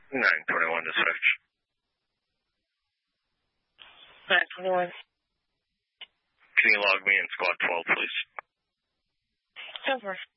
921 dispatch. 921. Can you log me in squad 12, please? Over.